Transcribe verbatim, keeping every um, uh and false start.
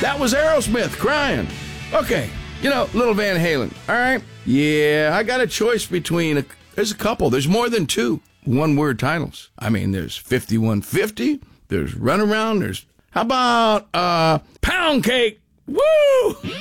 That was Aerosmith, Crying. Okay, you know, Little Van Halen, all right? Yeah, I got a choice between, a, there's a couple, there's more than two one-word titles. I mean, there's fifty-one fifty, there's Runaround, there's, how about, uh, Pound Cake? Woo!